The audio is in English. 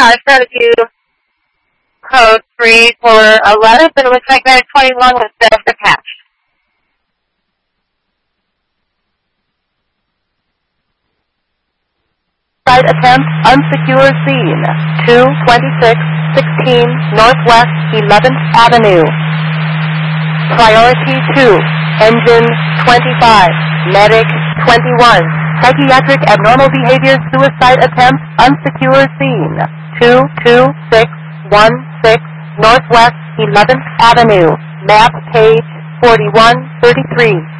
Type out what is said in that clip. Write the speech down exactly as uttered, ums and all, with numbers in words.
I started to do code three for eleven, but it looks like that twenty-one was self-attached. Site attempt, unsecure scene, two twenty-six sixteen Northwest eleventh Avenue. Priority two, engine twenty-five, medic twenty-one, psychiatric abnormal behavior suicide attempt, unsecure scene, two two six one six Northwest eleventh Avenue, map page forty-one thirty-three.